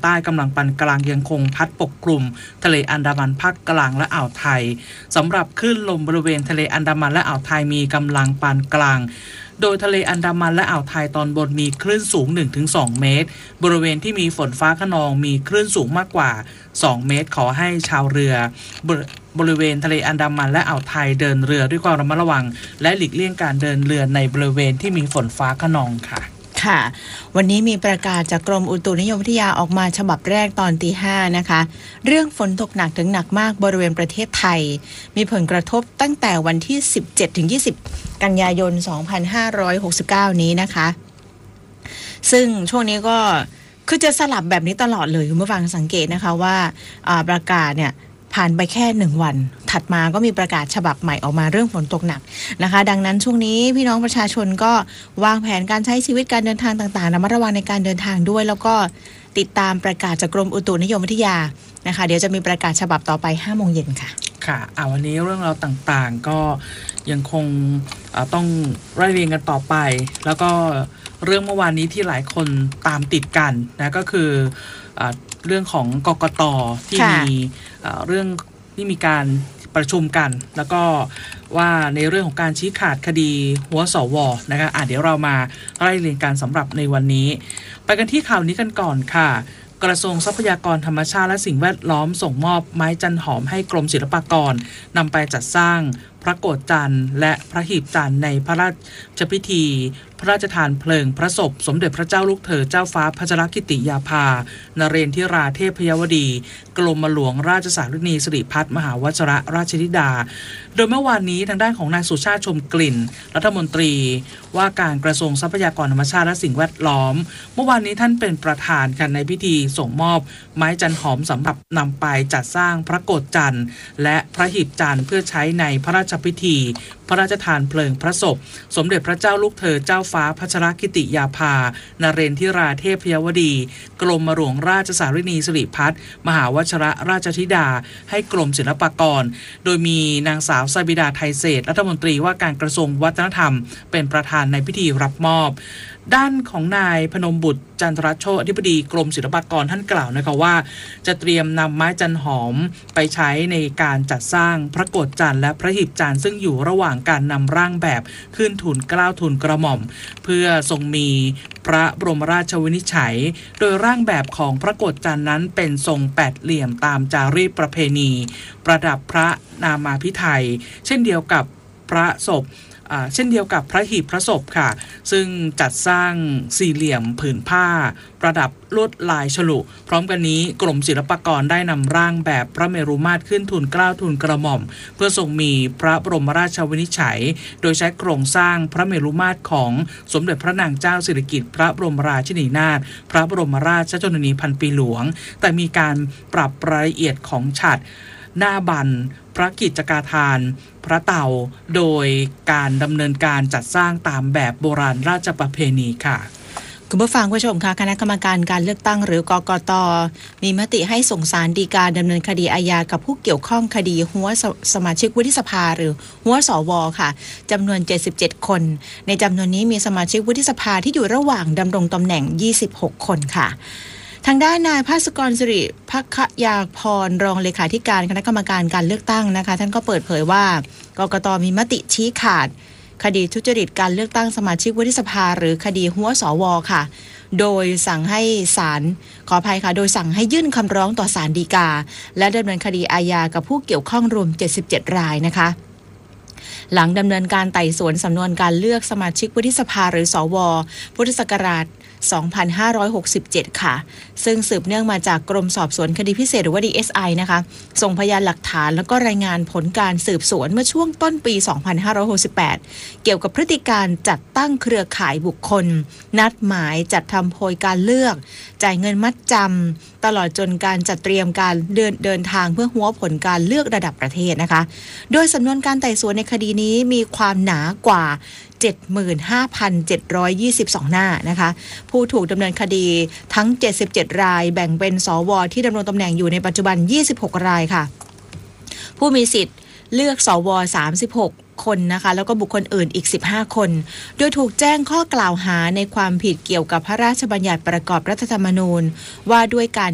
ต้กำลังปานกลางยังคงพัดปกคลุมทะเลอันดามันภาคกลางและอ่าวไทยสำหรับคลื่นลมบริเวณทะเลอันดามันและอ่าวไทยมีกำลังปานกลางโดยทะเลอันดามันและอ่าวไทยตอนบนมีคลื่นสูง 1-2 เมตรบริเวณที่มีฝนฟ้าคะนองมีคลื่นสูงมากกว่า2 เมตรขอให้ชาวเรือบริเวณทะเลอันดามันและอ่าวไทยเดินเรือด้วยความระมัดระวังและหลีกเลี่ยงการเดินเรือในบริเวณที่มีฝนฟ้าคะนองค่ะค่ะวันนี้มีประกาศจากกรมอุตุนิยมวิทยาออกมาฉบับแรกตอนตี 5นะคะเรื่องฝนตกหนักถึงหนักมากบริเวณประเทศไทยมีผลกระทบตั้งแต่วันที่ 17-20 กันยายน 2569 นี้นะคะซึ่งช่วงนี้ก็คือจะสลับแบบนี้ตลอดเลยคุณผู้ฟังสังเกตนะคะว่าประกาศเนี่ยผ่านไปแค่1วันถัดมาก็มีประกาศฉบับใหม่ออกมาเรื่องฝนตกหนักนะคะดังนั้นช่วงนี้พี่น้องประชาชนก็วางแผนการใช้ชีวิตการเดินทางต่างๆระมัดระวังในการเดินทางด้วยแล้วก็ติดตามประกาศจากกรมอุตุนิยมวิทยานะคะเดี๋ยวจะมีประกาศฉบับต่อไป 5 โมงเย็นค่ะค่ะวันนี้เรื่องราวต่างๆก็ยังคงต้องไล่เรียงกันต่อไปแล้วก็เรื่องเมื่อวานนี้ที่หลายคนตามติดกันนะก็คือเรื่องของกกต.ที่มีเรื่องที่มีการประชุมกันแล้วก็ว่าในเรื่องของการชี้ขาดคดีหัวสว.นะคะเดี๋ยวเรามาไล่เรียงกันสำหรับในวันนี้ไปกันที่ข่าวนี้กันก่อนค่ะกระทรวงทรัพยากรธรรมชาติและสิ่งแวดล้อมส่งมอบไม้จันหอมให้กรมศิลปากรนำไปจัดสร้างพระโกฐจันทร์และพระหีบจันทร์ในพระราชพิธีพระราชทานเพลิงพระศพสมเด็จพระเจ้าลูกเธอเจ้าฟ้าพัชรกิติยาภานเรนทิราเทพยวดีกรมหลวงราชสารินีสิริพัฒน์มหาวชิรราชธิดาโดยเมื่อวานนี้ทางด้านของนายสุชาติชมกลิ่นรัฐมนตรีว่าการกระทรวงทรัพยากรธรรมชาติและสิ่งแวดล้อมเมื่อวานนี้ท่านเป็นประธานกันในพิธีส่งมอบไม้จันหอมสำหรับนำไปจัดสร้างพระโกฐจันทร์และพระหีบจันทร์เพื่อใช้ในพระราชพิธีพระราชทานเพลิงพระศพสมเด็จพระเจ้าลูกเธอเจ้าฟ้าพัชรกิติยาภานเรนทิราเทพยวดีกรมหลวงราชสารินีสิริพัฒน์มหาวชิรราชธิดาให้กรมศิลปากรโดยมีนางสาวไซบิดาไทยเศรษฐ์รัฐมนตรีว่าการกระทรวงวัฒนธรรมเป็นประธานในพิธีรับมอบด้านของนายพนมบุตรจันทรโชติอธิบดีกรมศิลปากรท่านกล่าวนะคะว่าจะเตรียมนำไม้จันหอมไปใช้ในการจัดสร้างพระโกฐจันทร์และพระหีบจันทร์ซึ่งอยู่ระหว่างการนำร่างแบบขึ้นทูลเกล้าทูลกระหม่อมเพื่อทรงมีพระบรมราชวินิจฉัยโดยร่างแบบของพระโกฐจันทร์นั้นเป็นทรงแปดเหลี่ยมตามจารีตประเพณีประดับพระนามาภิไธยเช่นเดียวกับพระศพเช่นเดียวกับพระหีบพระศพค่ะซึ่งจัดสร้างสี่เหลี่ยมผืนผ้าประดับลวดลายฉลุพร้อมกันนี้กรมศิลปากรได้นำร่างแบบพระเมรุมาตรขึ้นทูลเกล้าทูลกระหม่อมเพื่อทรงมีพระบรมราชวินิจฉัยโดยใช้โครงสร้างพระเมรุมาตรของสมเด็จพระนางเจ้าสิริกิติ์พระบรมราชินีนาถพระบรมราชชนนีพันปีหลวงแต่มีการปรับรายละเอียดของฉัตรหน้าบันพระกิจการทานพระเต่าโดยการดำเนินการจัดสร้างตามแบบโบราณราชประเพณีค่ะคุณผู้ฟังผู้ชมคะคณะกรรมการการเลือกตั้งหรือกกต.มีมติให้ส่งศาลฎีกาดำเนินคดีอาญากับผู้เกี่ยวข้องคดีหัวสมาชิกวุฒิสภาหรือหัวสว.ค่ะจำนวน77คนในจำนวนนี้มีสมาชิกวุฒิสภาที่อยู่ระหว่างดำรงตำแหน่ง26คนค่ะทางด้านนายภาสกรสิริภัคยาพรรองเลขาธิการคณะกรรมการการเลือกตั้งนะคะท่านก็เปิดเผยว่ากกต.มีมติชี้ขาดคดีทุจริตการเลือกตั้งสมาชิกวุฒิสภาหรือคดีหัวสว.ค่ะโดยสั่งให้ศาลขออภัยค่ะโดยสั่งให้ยื่นคำร้องต่อศาลฎีกาและดำเนินคดีอาญากับผู้เกี่ยวข้องรวม77รายนะคะหลังดำเนินการไต่สวนสำนวนการเลือกสมาชิกวุฒิสภาหรือสว.พุทธศักราช2567 ค่ะซึ่งสืบเนื่องมาจากกรมสอบสวนคดีพิเศษหรือว่า DSI นะคะส่งพยานหลักฐานแล้วก็รายงานผลการสืบสวนเมื่อช่วงต้นปี 2568 เกี่ยวกับพฤติการจัดตั้งเครือข่ายบุคคลนัดหมายจัดทำโพยการเลือกจ่ายเงินมัดจำตลอดจนการจัดเตรียมการเดินทางเพื่อหัวผลการเลือกระดับประเทศนะคะโดยสำนวนการไต่สวนในคดีนี้มีความหนากว่า75,722 หน้านะคะผู้ถูกดำเนินคดีทั้ง77รายแบ่งเป็นสวที่ดำรงตำแหน่งอยู่ในปัจจุบัน26รายค่ะผู้มีสิทธิ์เลือกสว36คนนะคะแล้วก็บุคคลอื่นอีก15คนโดยถูกแจ้งข้อกล่าวหาในความผิดเกี่ยวกับพระราชบัญญัติประกอบรัฐธรรมนูญว่าด้วยการ